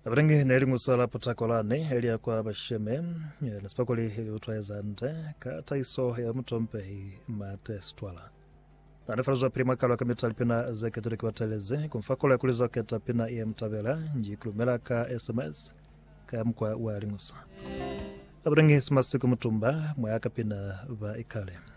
Abrengi neri musala potakolani elia kwa basheme naspakoli utwaeza nte kata iso ya mtompe matestwala anafarazo prima kalwa kamitali pina zeketore kwateleze kumfakola kuliza keta pina mtabela njiklumela ka SMS ka mkwa wa ringusa abrengi smasiku mtumba mwaka pina va ikale